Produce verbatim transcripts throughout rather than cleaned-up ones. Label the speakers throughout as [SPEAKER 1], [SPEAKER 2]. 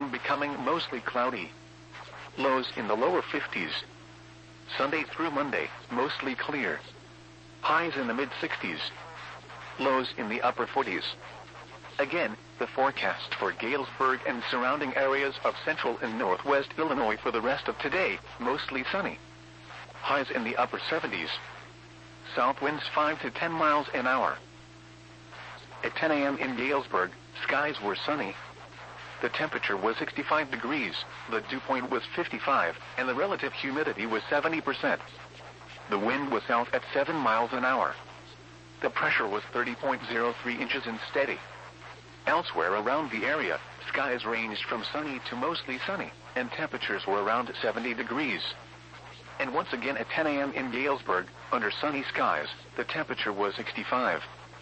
[SPEAKER 1] becoming mostly cloudy. Lows in the lower fifties. Sunday through Monday, mostly clear. Highs in the mid-sixties. Lows in the upper forties. Again, the forecast for Galesburg and surrounding areas of central and northwest Illinois for the rest of today, mostly sunny. Highs in the upper seventies. South winds five to ten miles an hour. At ten a m in Galesburg, skies were sunny. The temperature was sixty-five degrees, the dew point was fifty-five, and the relative humidity was seventy percent. The wind was south at seven miles an hour. The pressure was thirty point zero three inches and steady. Elsewhere around the area, skies ranged from sunny to mostly sunny, and temperatures were around seventy degrees. And once again at ten a m in Galesburg, under sunny skies, the temperature was sixty-five.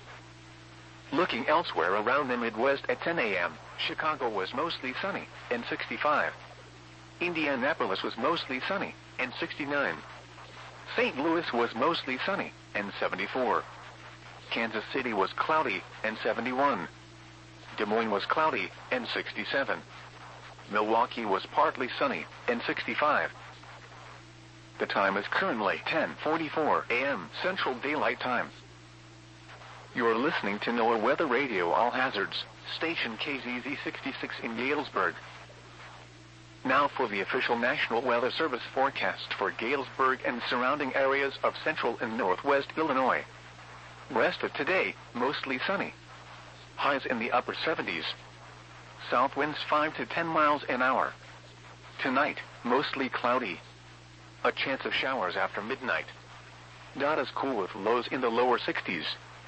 [SPEAKER 1] Looking elsewhere around the Midwest at ten a m, Chicago was mostly sunny, and sixty-five. Indianapolis was mostly sunny, and sixty-nine. Saint Louis was mostly sunny, and seventy-four. Kansas City was cloudy, and seventy-one. Des Moines was cloudy, and sixty-seven. Milwaukee was partly sunny, and sixty-five. The time is currently ten forty-four a m Central Daylight Time. You're listening to NOAA Weather Radio All Hazards, station K Z Z sixty-six in Galesburg. Now for the official National Weather Service forecast for Galesburg and surrounding areas of central and northwest Illinois. Rest of today, mostly sunny. Highs in the upper seventies. South winds five to ten miles an hour. Tonight, mostly cloudy. A chance of showers after midnight. Not as cool with lows in the lower sixties.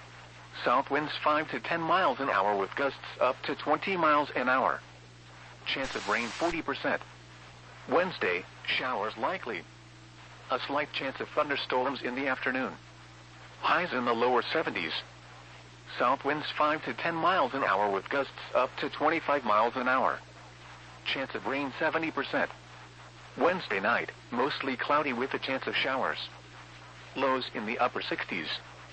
[SPEAKER 1] South winds five to ten miles an hour with gusts up to twenty miles an hour. Chance of rain forty percent. Wednesday, showers likely. A slight chance of thunderstorms in the afternoon. Highs in the lower seventies. South winds five to ten miles an hour with gusts up to twenty-five miles an hour. Chance of rain seventy percent. Wednesday night, mostly cloudy with a chance of showers. Lows in the upper sixties.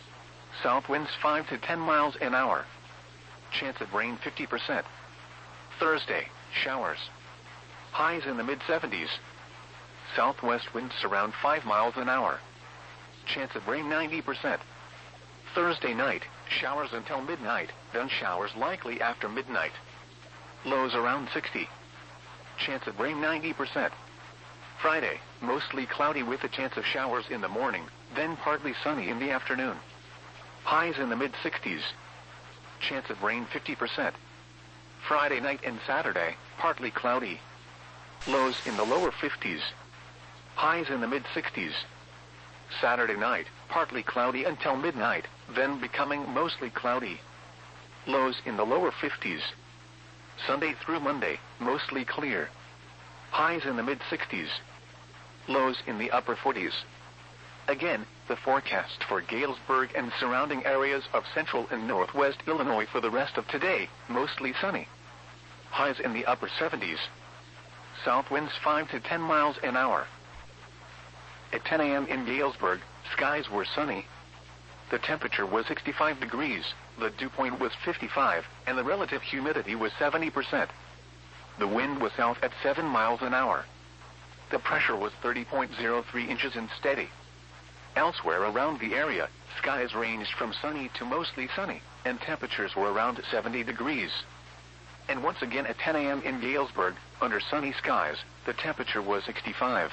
[SPEAKER 1] South winds five to ten miles an hour. Chance of rain fifty percent. Thursday, showers. Highs in the mid-seventies. Southwest winds around five miles an hour. Chance of rain ninety percent. Thursday night, showers until midnight, then showers likely after midnight. Lows around sixty. Chance of rain ninety percent. Friday, mostly cloudy with a chance of showers in the morning, then partly sunny in the afternoon. Highs in the mid-sixties. Chance of rain fifty percent. Friday night and Saturday, partly cloudy. Lows in the lower fifties. Highs in the mid-sixties. Saturday night, partly cloudy until midnight, then becoming mostly cloudy. Lows in the lower fifties. Sunday through Monday, mostly clear. Highs in the mid-sixties. Lows in the upper forties. Again, the forecast for Galesburg and surrounding areas of central and northwest Illinois for the rest of today, mostly sunny. Highs in the upper seventies. South winds five to ten miles an hour. At ten a m in Galesburg, skies were sunny. The temperature was sixty-five degrees, the dew point was fifty-five, and the relative humidity was seventy percent. The wind was south at seven miles an hour. The pressure was thirty point zero three inches and steady. Elsewhere around the area, skies ranged from sunny to mostly sunny, and temperatures were around seventy degrees. And once again at ten a m in Galesburg, under sunny skies, the temperature was sixty-five.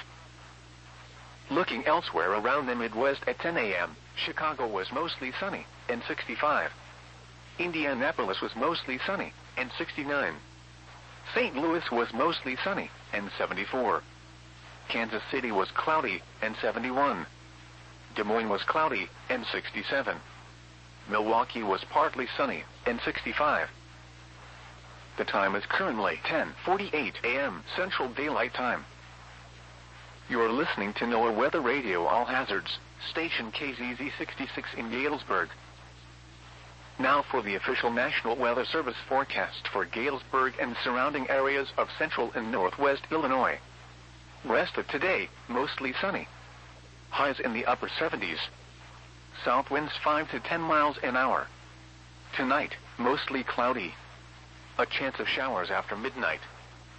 [SPEAKER 1] Looking elsewhere around the Midwest at ten a m, Chicago was mostly sunny, and sixty-five. Indianapolis was mostly sunny, and sixty-nine. Saint Louis was mostly sunny, and seventy-four. Kansas City was cloudy, and seventy-one. Des Moines was cloudy, and sixty-seven. Milwaukee was partly sunny, and sixty-five. The time is currently ten forty-eight a m Central Daylight Time. You're listening to NOAA Weather Radio All Hazards, station K Z Z sixty-six in Galesburg. Now for the official National Weather Service forecast for Galesburg and surrounding areas of central and northwest Illinois. Rest of today, mostly sunny. Highs in the upper seventies. South winds five to ten miles an hour. Tonight, mostly cloudy. A chance of showers after midnight.